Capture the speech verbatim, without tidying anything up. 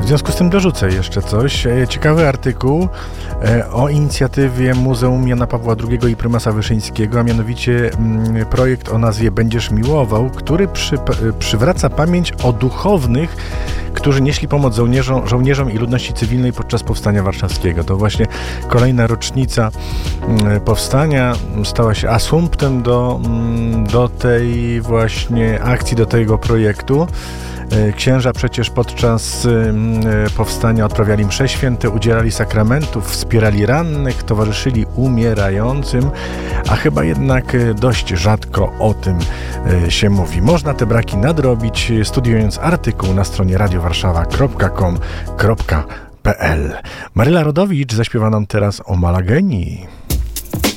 związku z tym dorzucę jeszcze coś. Ciekawy artykuł o inicjatywie Muzeum Jana Pawła drugiego i Prymasa Wyszyńskiego, a mianowicie projekt o nazwie Będziesz miłował, który przy, przywraca pamięć o duchownych, którzy nieśli pomoc żołnierzom, żołnierzom i ludności cywilnej podczas Powstania Warszawskiego. To właśnie kolejna rocznica powstania stała się asumptem do, do tej właśnie akcji, do tego projektu. Księża przecież podczas powstania odprawiali msze święte, udzielali sakramentów, wspierali rannych, towarzyszyli umierającym, a chyba jednak dość rzadko o tym się mówi. Można te braki nadrobić, studiując artykuł na stronie radiowarszawa kropka com kropka p l. Maryla Rodowicz zaśpiewa nam teraz o Malagenii.